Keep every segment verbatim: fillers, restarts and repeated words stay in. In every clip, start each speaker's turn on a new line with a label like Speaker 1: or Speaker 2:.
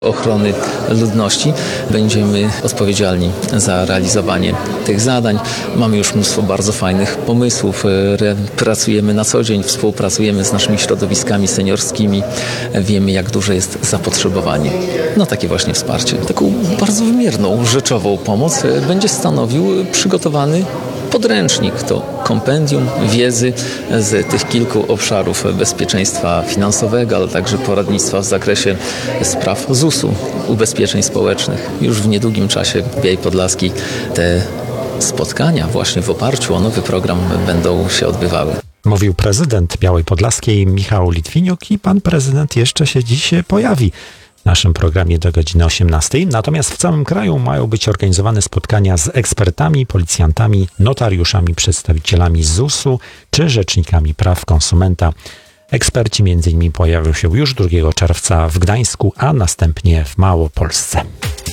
Speaker 1: ochrony ludności. Będziemy odpowiedzialni za realizowanie tych zadań. Mamy już mnóstwo bardzo fajnych pomysłów. Pracujemy na co dzień, współpracujemy z naszymi środowiskami seniorskimi. Wiemy, jak duże jest zapotrzebowanie na takie właśnie wsparcie. Taką bardzo wymierną, rzeczową pomoc będzie stanowił przygotowany podręcznik, to kompendium wiedzy z tych kilku obszarów bezpieczeństwa finansowego, ale także poradnictwa w zakresie spraw Z U S-u, ubezpieczeń społecznych. Już w niedługim czasie w Białej Podlaskiej te spotkania właśnie w oparciu o nowy program będą się odbywały.
Speaker 2: Mówił prezydent Białej Podlaskiej Michał Litwiniuk i pan prezydent jeszcze się dziś pojawi w naszym programie do godziny osiemnastej. Natomiast w całym kraju mają być organizowane spotkania z ekspertami, policjantami, notariuszami, przedstawicielami Z U S-u czy rzecznikami praw konsumenta. Eksperci między innymi pojawią się już drugiego czerwca w Gdańsku, a następnie w Małopolsce.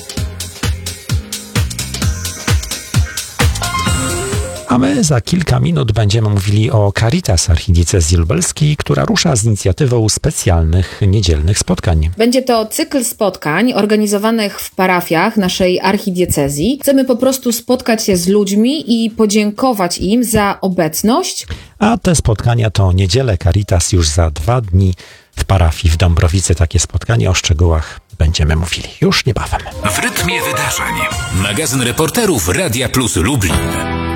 Speaker 2: A my za kilka minut będziemy mówili o Caritas Archidiecezji Lubelskiej, która rusza z inicjatywą specjalnych niedzielnych spotkań.
Speaker 3: Będzie to cykl spotkań organizowanych w parafiach naszej archidiecezji. Chcemy po prostu spotkać się z ludźmi i podziękować im za obecność.
Speaker 2: A te spotkania to niedzielę Caritas już za dwa dni w parafii w Dąbrowicy. Takie spotkanie, o szczegółach będziemy mówili już niebawem.
Speaker 4: W rytmie wydarzeń. Magazyn reporterów Radia Plus Lublin.